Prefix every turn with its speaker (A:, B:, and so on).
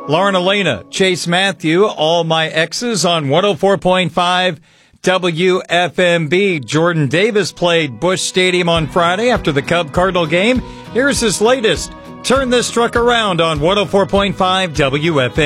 A: Lauren Elena, Chase Matthew, All My Exes on 104.5 WFMB. Jordan Davis played Busch Stadium on Friday after the Cub-Cardinal game. Here's his latest. Turn This Truck Around on 104.5 WFMB.